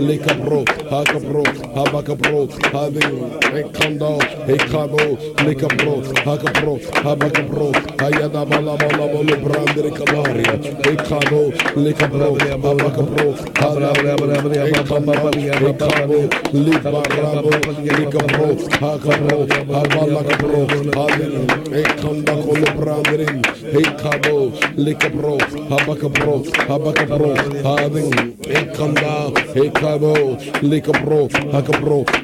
Likabro, Hakabro, Habakabro, Having, Ekando, Ekabo, Likabro, Hakabro, Habakabro, Hayada Balabala, Brandri Kamaria, Ekabo, Likabro, Habakabro, Ekabo, Libarabo, Likabro, Hakabro, Habalakabro, Having, Ekanda Brandri, Ekabo, Likabro, Habakabro, Habakabro, Having, Ekanda, Ekabo, Likabro, Hakabro,